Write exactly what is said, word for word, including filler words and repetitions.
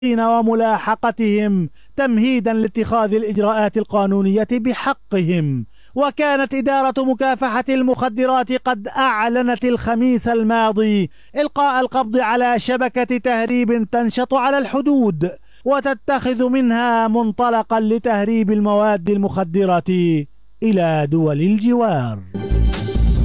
وملاحقتهم تمهيدا لاتخاذ الإجراءات القانونية بحقهم. وكانت إدارة مكافحة المخدرات قد أعلنت الخميس الماضي إلقاء القبض على شبكة تهريب تنشط على الحدود وتتخذ منها منطلقا لتهريب المواد المخدرة إلى دول الجوار.